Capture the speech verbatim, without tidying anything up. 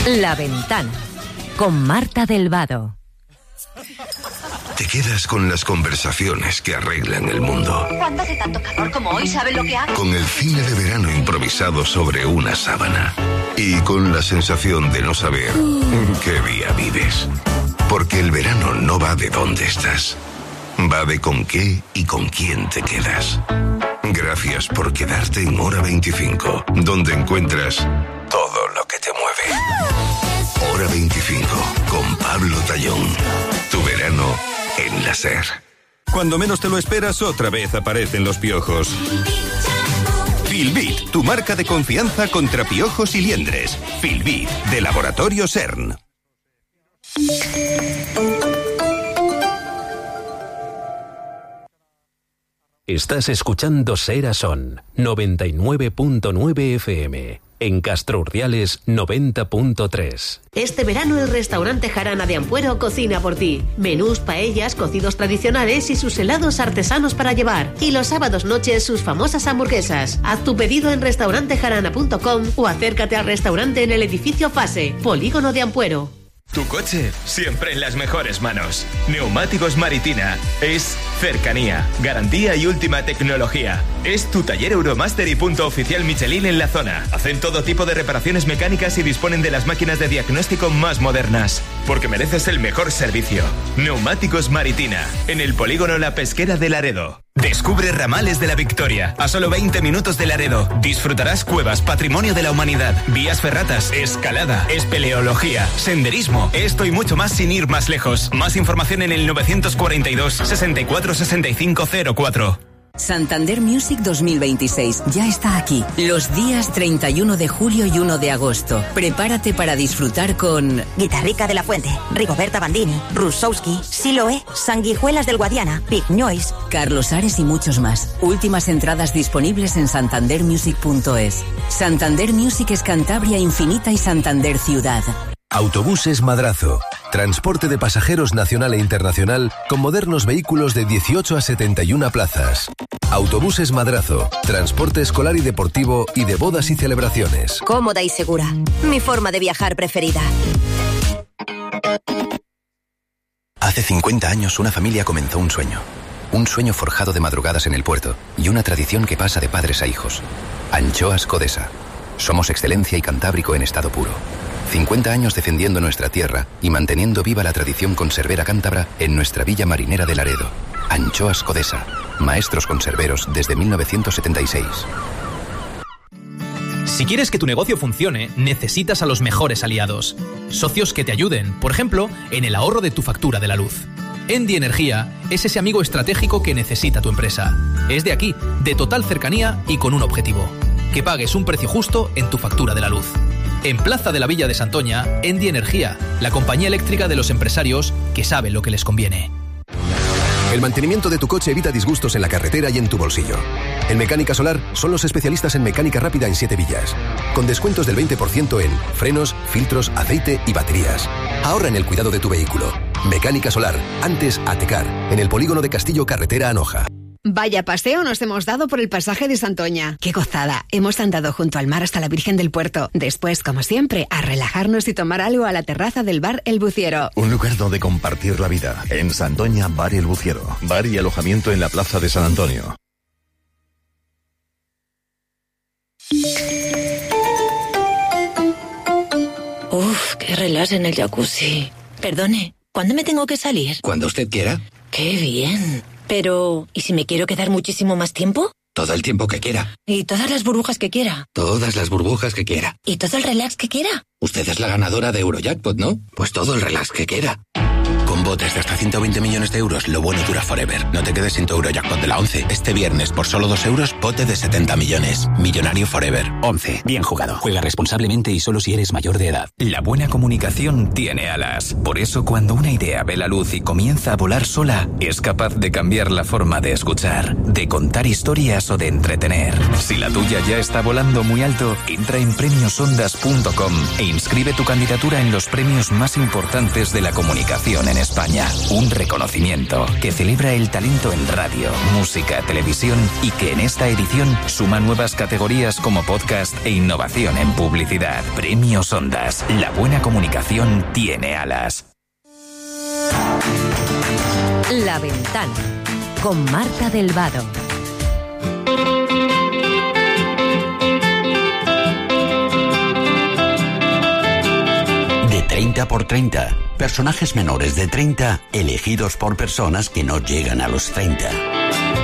La Ventana, con Marta del Vado. Te quedas con las conversaciones que arreglan el mundo. ¿Cuándo hace tanto calor como hoy? ¿Saben lo que hago? Con el cine de verano improvisado sobre una sábana. Y con la sensación de no saber en qué día vives. Porque el verano no va de dónde estás. Va de con qué y con quién te quedas. Gracias por quedarte en Hora veinticinco, donde encuentras todo lo que te mueve. Hora veinticinco, con Pablo Tallón. Tu verano en la SER. Cuando menos te lo esperas, otra vez aparecen los piojos. Filbit, tu marca de confianza contra piojos y liendres. Filbit, de Laboratorio CERN. Estás escuchando Ser a Son, noventa y nueve punto nueve F M. En Castro Urdiales, noventa punto tres. Este verano el restaurante Jarana de Ampuero cocina por ti. Menús, paellas, cocidos tradicionales y sus helados artesanos para llevar. Y los sábados noches sus famosas hamburguesas. Haz tu pedido en restaurante jarana punto com o acércate al restaurante en el edificio Fase, Polígono de Ampuero. Tu coche siempre en las mejores manos. Neumáticos Maritina es cercanía, garantía y última tecnología. Es tu taller Euromaster y punto oficial Michelin en la zona. Hacen todo tipo de reparaciones mecánicas y disponen de las máquinas de diagnóstico más modernas. Porque mereces el mejor servicio. Neumáticos Maritina, en el polígono La Pesquera de Laredo. Descubre Ramales de la Victoria, a solo veinte minutos de Laredo. Disfrutarás cuevas, patrimonio de la humanidad, vías ferratas, escalada, espeleología, senderismo. Esto y mucho más sin ir más lejos. Más información en el novecientos cuarenta y dos, sesenta y cuatro, sesenta y cinco cero cuatro. Santander Music dos mil veintiséis ya está aquí. Los días treinta y uno de julio y uno de agosto. Prepárate para disfrutar con Guitarrica de la Fuente, Rigoberta Bandini, Rusowski, Siloé, Sanguijuelas del Guadiana, Big Noise, Carlos Ares y muchos más. Últimas entradas disponibles en santander music punto es. Santander Music es Cantabria Infinita y Santander Ciudad. Autobuses Madrazo. Transporte de pasajeros nacional e internacional con modernos vehículos de dieciocho a setenta y una plazas. Autobuses Madrazo. Transporte escolar y deportivo y de bodas y celebraciones. Cómoda y segura. Mi forma de viajar preferida. Hace cincuenta años una familia comenzó un sueño. Un sueño forjado de madrugadas en el puerto y una tradición que pasa de padres a hijos. Anchoas Codesa. Somos excelencia y cantábrico en estado puro. cincuenta años defendiendo nuestra tierra y manteniendo viva la tradición conservera cántabra en nuestra villa marinera de Laredo. Anchoas Codesa. Maestros conserveros desde mil novecientos setenta y seis. Si quieres que tu negocio funcione, necesitas a los mejores aliados. Socios que te ayuden, por ejemplo, en el ahorro de tu factura de la luz. Endi Energía es ese amigo estratégico que necesita tu empresa. Es de aquí, de total cercanía y con un objetivo: que pagues un precio justo en tu factura de la luz. En Plaza de la Villa de Santoña, Endi Energía, la compañía eléctrica de los empresarios que saben lo que les conviene. El mantenimiento de tu coche evita disgustos en la carretera y en tu bolsillo. En Mecánica Solar son los especialistas en mecánica rápida en siete villas, con descuentos del veinte por ciento en frenos, filtros, aceite y baterías. Ahorra en el cuidado de tu vehículo. Mecánica Solar, antes Atecar, en el polígono de Castillo, carretera a Noja. Vaya paseo nos hemos dado por el pasaje de Santoña. ¡Qué gozada! Hemos andado junto al mar hasta la Virgen del Puerto. Después, como siempre, a relajarnos y tomar algo a la terraza del bar El Buciero. Un lugar donde compartir la vida. En Santoña, Bar El Buciero. Bar y alojamiento en la Plaza de San Antonio. Uf, qué relax en el jacuzzi. Perdone, ¿cuándo me tengo que salir? Cuando usted quiera. ¡Qué bien! Pero, ¿y si me quiero quedar muchísimo más tiempo? Todo el tiempo que quiera. ¿Y todas las burbujas que quiera? Todas las burbujas que quiera. ¿Y todo el relax que quiera? Usted es la ganadora de Eurojackpot, ¿no? Pues todo el relax que quiera. Con botes de hasta ciento veinte millones de euros, lo bueno dura forever. No te quedes sin tu Eurojackpot de la once. Este viernes, por solo dos euros, bote de setenta millones. Millonario forever. once. Bien jugado. Juega responsablemente y solo si eres mayor de edad. La buena comunicación tiene alas. Por eso, cuando una idea ve la luz y comienza a volar sola, es capaz de cambiar la forma de escuchar, de contar historias o de entretener. Si la tuya ya está volando muy alto, entra en premios ondas punto com e inscribe tu candidatura en los premios más importantes de la comunicación en España. España, un reconocimiento que celebra el talento en radio, música, televisión y que en esta edición suma nuevas categorías como podcast e innovación en publicidad. Premios Ondas. La buena comunicación tiene alas. La Ventana con Marta del Vado. De treinta por treinta. Personajes menores de treinta elegidos por personas que no llegan a los treinta.